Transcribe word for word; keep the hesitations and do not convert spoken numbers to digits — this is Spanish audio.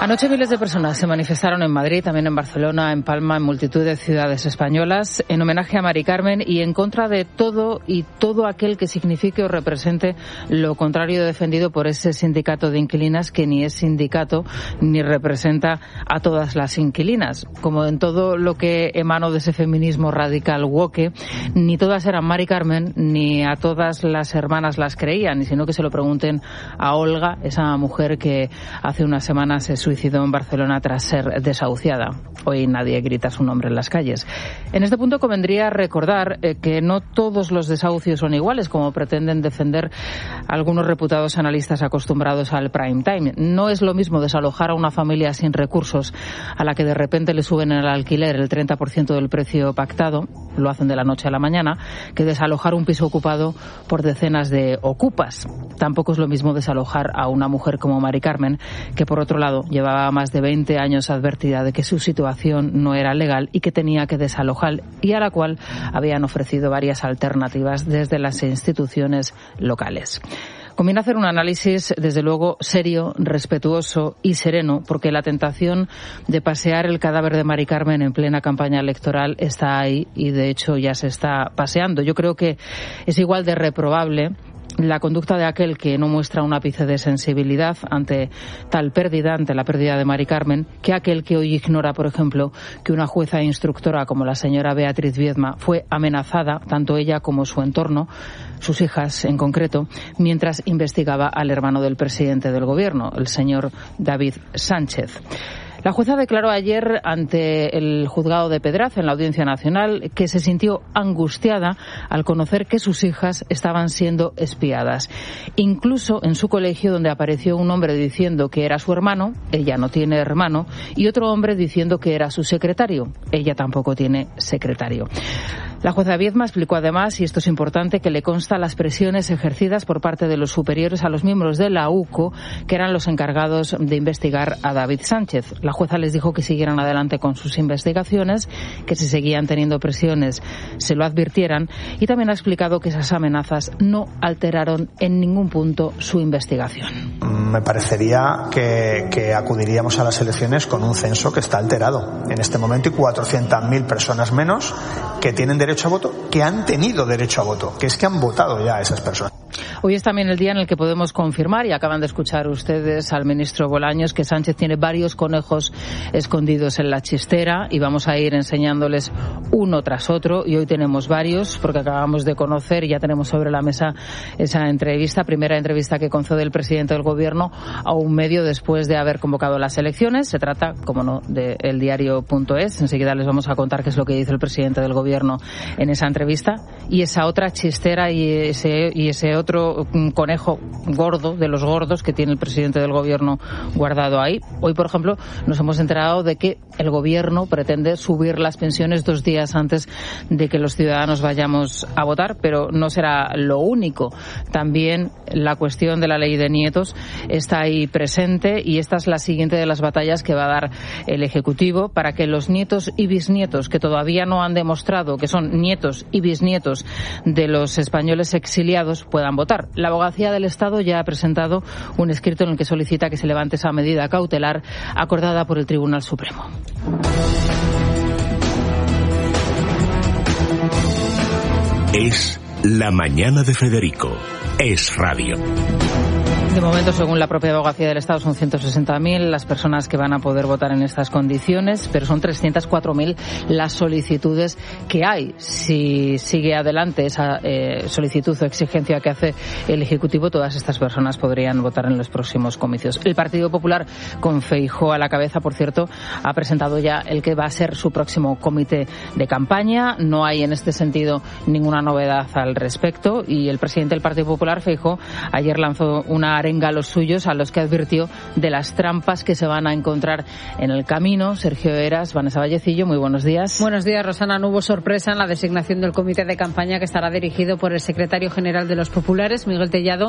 Anoche miles de personas se manifestaron en Madrid, también en Barcelona, en Palma, en multitud de ciudades españolas, en homenaje a Mari Carmen y en contra de todo y todo aquel que signifique o represente lo contrario defendido por ese sindicato de inquilinas que ni es sindicato ni representa a todas las inquilinas. Como en todo lo que emanó de ese feminismo radical woke, ni todas eran Mari Carmen ni a todas las hermanas las creían, sino que se lo pregunten a Olga, esa mujer que hace unas semanas se suicidó en Barcelona tras ser desahuciada. Hoy nadie grita su nombre en las calles. En este punto convendría recordar eh, que no todos los desahucios son iguales, como pretenden defender algunos reputados analistas acostumbrados al prime time. No es lo mismo desalojar a una familia sin recursos a la que de repente le suben el alquiler el treinta por ciento del precio pactado, lo hacen de la noche a la mañana, que desalojar un piso ocupado por decenas de ocupas. Tampoco es lo mismo desalojar a una mujer como Mari Carmen, que por otro lado llevaba más de veinte años advertida de que su situación no era legal y que tenía que desalojar, y a la cual habían ofrecido varias alternativas desde las instituciones locales. Conviene hacer un análisis, desde luego, serio, respetuoso y sereno, porque la tentación de pasear el cadáver de Mari Carmen en plena campaña electoral está ahí y, de hecho, ya se está paseando. Yo creo que es igual de reprobable la conducta de aquel que no muestra un ápice de sensibilidad ante tal pérdida, ante la pérdida de Mari Carmen, que aquel que hoy ignora, por ejemplo, que una jueza instructora como la señora Beatriz Viedma fue amenazada, tanto ella como su entorno, sus hijas en concreto, mientras investigaba al hermano del presidente del gobierno, el señor David Sánchez. La jueza declaró ayer ante el juzgado de Pedraza, en la Audiencia Nacional, que se sintió angustiada al conocer que sus hijas estaban siendo espiadas. Incluso en su colegio, donde apareció un hombre diciendo que era su hermano, ella no tiene hermano, y otro hombre diciendo que era su secretario, ella tampoco tiene secretario. La jueza Viedma explicó además, y esto es importante, que le consta las presiones ejercidas por parte de los superiores a los miembros de la U C O, que eran los encargados de investigar a David Sánchez. La jueza les dijo que siguieran adelante con sus investigaciones, que si seguían teniendo presiones se lo advirtieran, y también ha explicado que esas amenazas no alteraron en ningún punto su investigación. Me parecería que, que acudiríamos a las elecciones con un censo que está alterado en este momento y cuatrocientas mil personas menos que tienen derecho a voto, que han tenido derecho a voto, que es que han votado ya esas personas. Hoy es también el día en el que podemos confirmar, y acaban de escuchar ustedes al ministro Bolaños, que Sánchez tiene varios conejos escondidos en la chistera, y vamos a ir enseñándoles uno tras otro, y hoy tenemos varios, porque acabamos de conocer y ya tenemos sobre la mesa esa entrevista, primera entrevista que concede el presidente del gobierno a un medio después de haber convocado las elecciones. Se trata, como no, de el diario punto es. Enseguida les vamos a contar qué es lo que dice el presidente del gobierno en esa entrevista, y esa otra chistera y ese, y ese otro conejo gordo de los gordos que tiene el presidente del gobierno guardado ahí. Hoy, por ejemplo, nos hemos enterado de que el gobierno pretende subir las pensiones dos días antes de que los ciudadanos vayamos a votar, pero no será lo único. También la cuestión de la ley de nietos está ahí presente, y esta es la siguiente de las batallas que va a dar el Ejecutivo para que los nietos y bisnietos, que todavía no han demostrado que son nietos y bisnietos de los españoles exiliados, puedan votar. La Abogacía del Estado ya ha presentado un escrito en el que solicita que se levante esa medida cautelar acordada por el Tribunal Supremo. Es la mañana de Federico. Es radio. De momento, según la propia Abogacía del Estado, son ciento sesenta mil las personas que van a poder votar en estas condiciones, pero son trescientas cuatro mil las solicitudes que hay. Si sigue adelante esa eh, solicitud o exigencia que hace el Ejecutivo, todas estas personas podrían votar en los próximos comicios. El Partido Popular, con Feijóo a la cabeza, por cierto, ha presentado ya el que va a ser su próximo comité de campaña. No hay en este sentido ninguna novedad al respecto, y el presidente del Partido Popular, Feijóo, ayer lanzó una arenga a los suyos, a los que advirtió de las trampas que se van a encontrar en el camino. Sergio Eras, Vanessa Vallecillo, muy buenos días. Buenos días, Rosana. No hubo sorpresa en la designación del comité de campaña, que estará dirigido por el secretario general de los populares, Miguel Tellado,